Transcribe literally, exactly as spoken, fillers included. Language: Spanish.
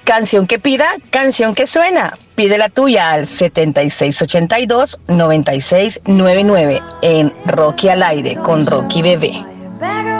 Canción que pida, canción que suena. Pide la tuya al setenta y seis ochenta y dos, noventa y seis noventa y nueve en Rocky al aire con Rocky Bebé.